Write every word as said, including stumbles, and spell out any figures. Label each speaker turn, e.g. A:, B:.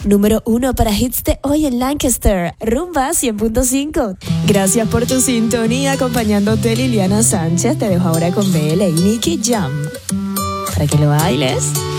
A: Número uno para hits de hoy en Lancaster. Rumba cien punto cinco. Gracias por tu sintonía, acompañándote Liliana Sánchez. Te dejo ahora con B L y Nicky Jam, para que lo bailes.